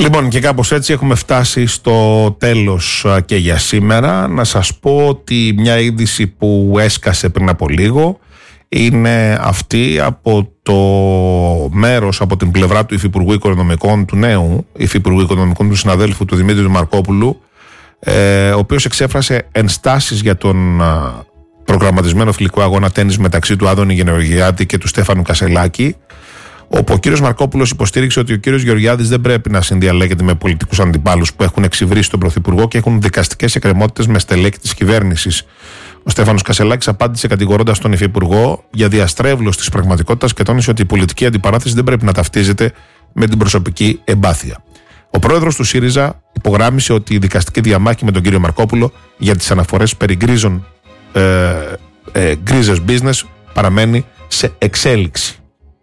Λοιπόν, και κάπως έτσι έχουμε φτάσει στο τέλος και για σήμερα. Να σας πω ότι μια είδηση που έσκασε πριν από λίγο είναι αυτή από το μέρος, από την πλευρά του Υφυπουργού Οικονομικών, του νέου Υφυπουργού Οικονομικών, του συναδέλφου του Δημήτρη Μαρκόπουλου, ο οποίος εξέφρασε ενστάσεις για τον προγραμματισμένο φιλικό αγώνα τένις μεταξύ του Άδωνη Γεωργιάδη και του Στέφανου Κασελάκη, όπου ο κύριος Μαρκόπουλος υποστήριξε ότι ο κύριος Γεωργιάδης δεν πρέπει να συνδιαλέγεται με πολιτικούς αντιπάλους που έχουν εξυβρίσει τον Πρωθυπουργό και έχουν δικαστικές εκκρεμότητες με στελέχη της κυβέρνησης. Ο Στέφανος Κασελάκης απάντησε κατηγορώντας τον Υφυπουργό για διαστρέβλωση της πραγματικότητας και τόνισε ότι η πολιτική αντιπαράθεση δεν πρέπει να ταυτίζεται με την προσωπική εμπάθεια. Ο πρόεδρος του ΣΥΡΙΖΑ υπογράμμισε ότι η δικαστική διαμάχη με τον κύριο Μαρκόπουλο για τις αναφορές περί γκρίζες business παραμένει σε εξέλιξη.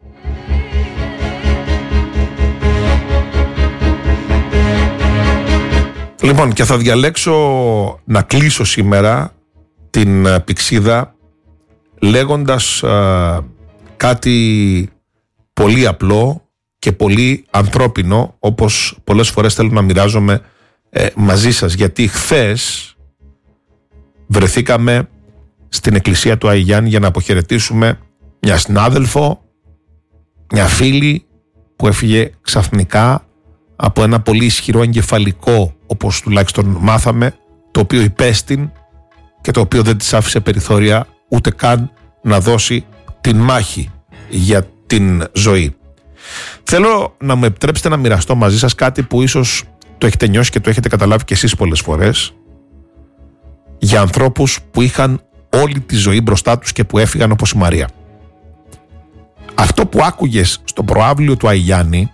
Λοιπόν, και θα διαλέξω να κλείσω σήμερα την πυξίδα λέγοντας κάτι πολύ απλό και πολύ ανθρώπινο, όπως πολλές φορές θέλω να μοιράζομαι μαζί σας, γιατί χθες βρεθήκαμε στην εκκλησία του Άη Γιάννη για να αποχαιρετήσουμε μια συνάδελφο, μια φίλη που έφυγε ξαφνικά από ένα πολύ ισχυρό εγκεφαλικό, όπως τουλάχιστον μάθαμε, το οποίο υπέστην και το οποίο δεν της άφησε περιθώρια ούτε καν να δώσει την μάχη για την ζωή. Θέλω να μου επιτρέψετε να μοιραστώ μαζί σας κάτι που ίσως το έχετε νιώσει και το έχετε καταλάβει και εσείς πολλές φορές, για ανθρώπους που είχαν όλη τη ζωή μπροστά τους και που έφυγαν, όπως η Μαρία. Αυτό που άκουγες στο προαύλιο του Άη Γιάννη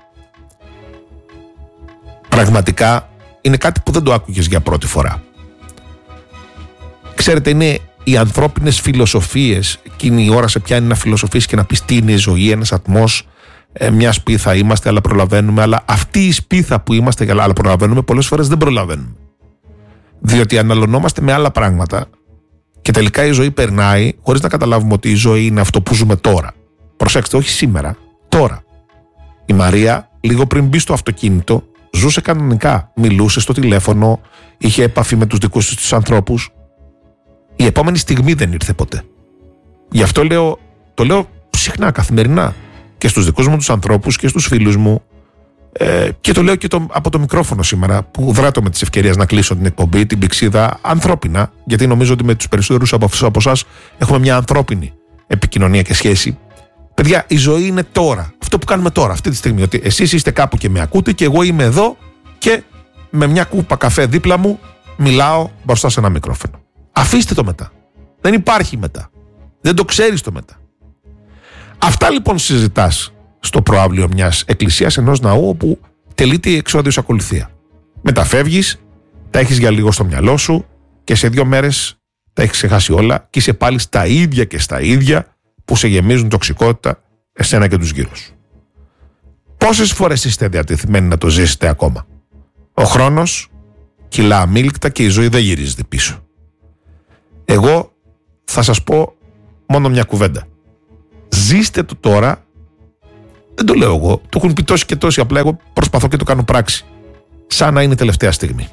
πραγματικά είναι κάτι που δεν το άκουγες για πρώτη φορά. Ξέρετε, είναι οι ανθρώπινες φιλοσοφίες. Εκείνη η ώρα σε πιάνει να φιλοσοφείς και να πεις τι είναι η ζωή, ένας ατμός, μια σπίθα είμαστε αλλά προλαβαίνουμε, αλλά αυτή η σπίθα που είμαστε αλλά προλαβαίνουμε πολλές φορές δεν προλαβαίνουμε, διότι αναλωνόμαστε με άλλα πράγματα και τελικά η ζωή περνάει χωρίς να καταλάβουμε ότι η ζωή είναι αυτό που ζούμε τώρα. Προσέξτε, όχι σήμερα, τώρα. Η Μαρία λίγο πριν μπει στο αυτοκίνητο ζούσε κανονικά, μιλούσε στο τηλέφωνο, είχε επαφή με τους δικούς της τους ανθρώπους. Η επόμενη στιγμή δεν ήρθε ποτέ. Γι' αυτό το λέω συχνά, καθημερινά, και στους δικούς μου τους ανθρώπους και στους φίλους μου, και το λέω και από το μικρόφωνο σήμερα, που δράτω με τις ευκαιρίες να κλείσω την εκπομπή, την πυξίδα, ανθρώπινα, γιατί νομίζω ότι με τους περισσότερους από εσάς έχουμε μια ανθρώπινη επικοινωνία και σχέση. Παιδιά, η ζωή είναι τώρα. Αυτό που κάνουμε τώρα, αυτή τη στιγμή. Ότι εσείς είστε κάπου και με ακούτε και εγώ είμαι εδώ και με μια κούπα καφέ δίπλα μου μιλάω μπροστά σε ένα μικρόφωνο. Αφήστε το μετά. Δεν υπάρχει μετά. Δεν το ξέρεις το μετά. Αυτά λοιπόν συζητάς στο προαύλιο μιας εκκλησίας, ενός ναού, όπου τελείται η εξόδιος ακολουθία. Μεταφεύγεις, τα έχεις για λίγο στο μυαλό σου και σε 2 μέρες τα έχεις ξεχάσει όλα και είσαι πάλι στα ίδια και στα ίδια που σε γεμίζουν τοξικότητα εσένα και τους γύρω σου. Πόσες φορές είστε διατεθειμένοι να το ζήσετε ακόμα? Ο χρόνος κυλά αμήλικτα και η ζωή δεν γυρίζεται πίσω. Εγώ θα σας πω μόνο μια κουβέντα. Ζήστε το τώρα. Δεν το λέω εγώ, το έχουν πει τόσοι και τόσοι, απλά εγώ προσπαθώ και το κάνω πράξη, σαν να είναι τελευταία στιγμή.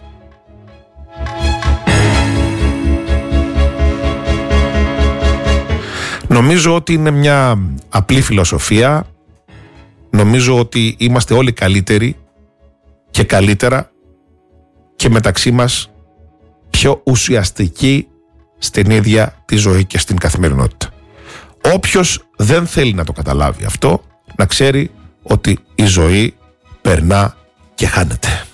Νομίζω ότι είναι μια απλή φιλοσοφία. Νομίζω ότι είμαστε όλοι καλύτεροι και καλύτερα και μεταξύ μας πιο ουσιαστικοί στην ίδια τη ζωή και στην καθημερινότητα. Όποιος δεν θέλει να το καταλάβει αυτό, να ξέρει ότι η ζωή περνά και χάνεται.